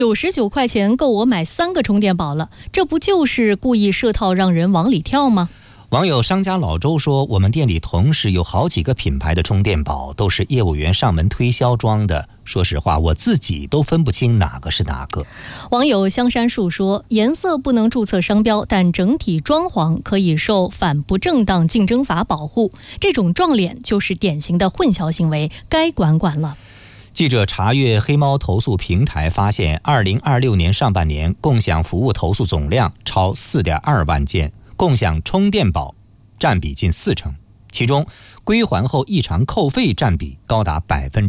99块钱够我买3个充电宝了，这不就是故意设套让人往里跳吗？ 网友商家老周说，我们店里同时有好几个品牌的充电宝，都是业务员上门推销装的。说实话，我自己都分不清哪个是哪个。 网友香山树说，颜色不能注册商标，但整体装潢可以受反不正当竞争法保护。这种撞脸就是典型的混淆行为，该管管了。 记者查阅黑猫投诉平台发现，2026年上半年共享服务投诉总量超4.2万件，共享充电宝占比近40%，其中归还后异常扣费占比高达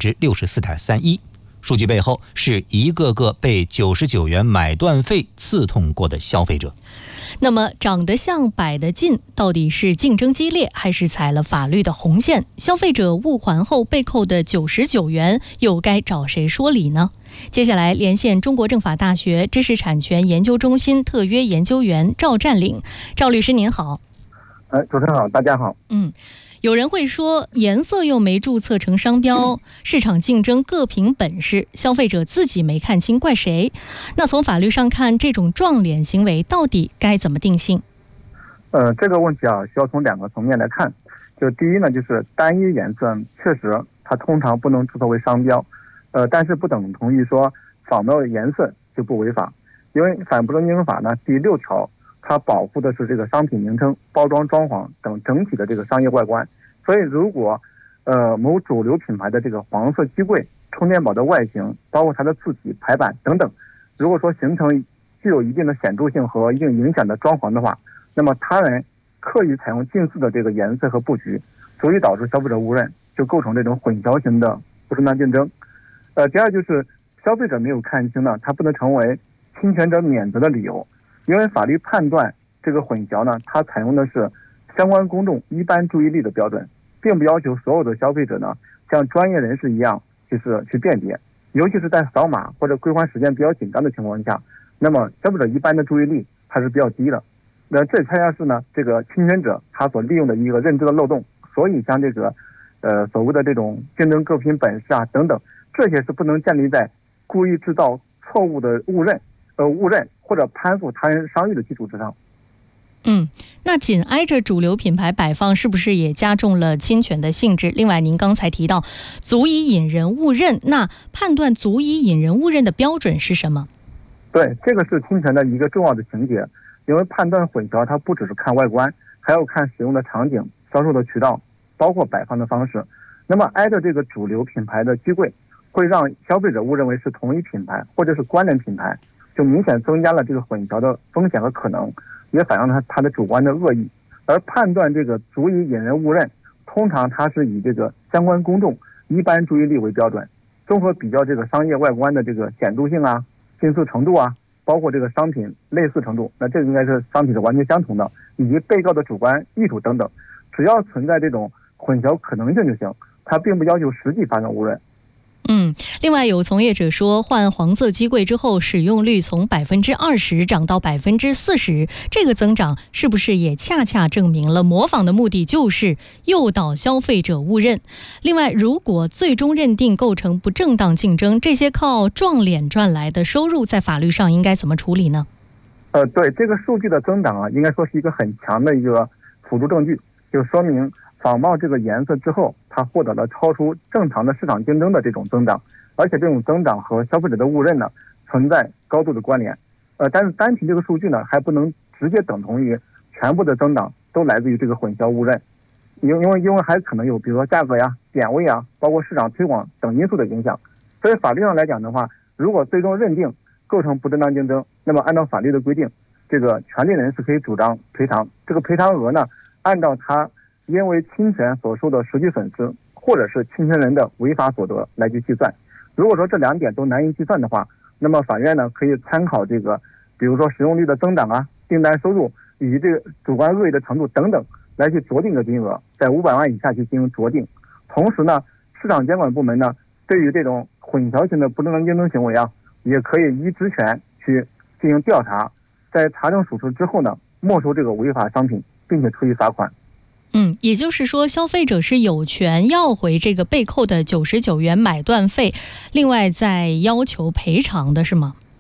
64.31%。数据背后是一个个被99元买断费刺痛过的消费者。 那么长得像摆得近，到底是竞争激烈还是踩了法律的红线？消费者误还后被扣的99元又该找谁说理呢？接下来连线中国政法大学知识产权研究中心特约研究员赵占领。赵律师您好。 主持人好，大家好。 有人会说，颜色又没注册成商标，市场竞争各凭本事，消费者自己没看清，怪谁？那从法律上看，这种撞脸行为到底该怎么定性？ 这个问题需要从2个层面来看。就第一呢，就是单一颜色确实它通常不能注册为商标，但是不等同于说仿冒的颜色就不违法，因为反不正竞争法呢第6条。它保护的是这个商品名称、包装、装潢等整体的这个商业外观，所以如果某主流品牌的这个黄色机柜、充电宝的外形，包括它的字体、排版等等，如果说形成具有一定的显著性和一定影响的装潢的话，那么他人刻意采用近似的这个颜色和布局，足以导致消费者误认，就构成这种混淆型的不正当竞争。第二就是消费者没有看清呢，它不能成为侵权者免责的理由。因为法律判断这个混淆呢，它采用的是相关公众一般注意力的标准，并不要求所有的消费者呢像专业人士一样就是去辨别，尤其是在扫码或者归还时间比较紧张的情况下，那么消费者一般的注意力还是比较低的。那这恰恰是呢这个侵权者他所利用的一个认知的漏洞，所以像这个所谓的这种竞争各凭本事等等，这些是不能建立在故意制造错误的误认或者攀附他人商誉的基础之上。 那紧挨着主流品牌摆放，是不是也加重了侵权的性质？另外，您刚才提到足以引人误认，那判断足以引人误认的标准是什么？ 对，这个是侵权的一个重要的情节，因为判断混淆，它不只是看外观，还要看使用的场景、销售的渠道，包括摆放的方式。那么挨着这个主流品牌的机柜，会让消费者误认为是同一品牌或者是关联品牌，就明显增加了这个混淆的风险和可能，也反映了他的主观的恶意。而判断这个足以引人误认，通常它是以这个相关公众一般注意力为标准，综合比较这个商业外观的这个显著性近似程度包括这个商品类似程度，那这个应该是商品是完全相同的，以及被告的主观意图等等，只要存在这种混淆可能性就行，它并不要求实际发生误认。 另外有从业者说，换黄色机柜之后，使用率从20%涨到40%，这个增长是不是也恰恰证明了模仿的目的就是诱导消费者误认？另外，如果最终认定构成不正当竞争，这些靠撞脸赚来的收入，在法律上应该怎么处理呢？ 对，这个数据的增长应该说是一个很强的一个辅助证据，就说明仿冒这个颜色之后，它获得了超出正常的市场竞争的这种增长，而且这种增长和消费者的误认呢存在高度的关联。但是单凭这个数据呢，还不能直接等同于全部的增长都来自于这个混淆误认，因为还可能有比如说价格点位包括市场推广等因素的影响。所以法律上来讲的话，如果最终认定构成不正当竞争，那么按照法律的规定，这个权利人是可以主张赔偿，这个赔偿额呢，按照他因为侵权所受的实际损失，或者是侵权人的违法所得来去计算。如果说这2点都难以计算的话，那么法院呢可以参考这个，比如说使用率的增长订单收入以及这个主观恶意的程度等等，来去酌定的金额，在500万以下去进行酌定。同时呢，市场监管部门呢，对于这种混淆性的不正当竞争行为也可以依职权去进行调查，在查证属实之后呢，没收这个违法商品，并且处以罚款。 也就是说，消费者是有权要回这个被扣的99元买断费，另外再要求赔偿的是吗？